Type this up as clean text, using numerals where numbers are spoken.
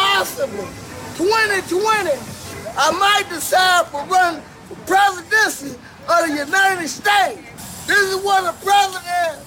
possible. 2020, I might decide for running for presidency of the United States. This is what the president